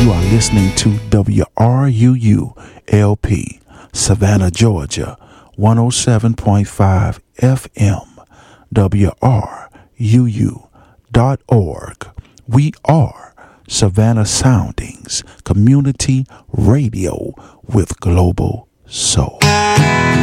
You are listening to WRUU LP, Savannah, Georgia, 107.5 FM, WRUU.org. We are Savannah Soundings Community Radio with Global Soul.